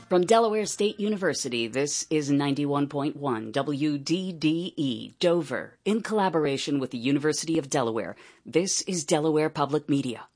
From Delaware State University, this is 91.1 WDDE, Dover, in collaboration with the University of Delaware. This is Delaware Public Media.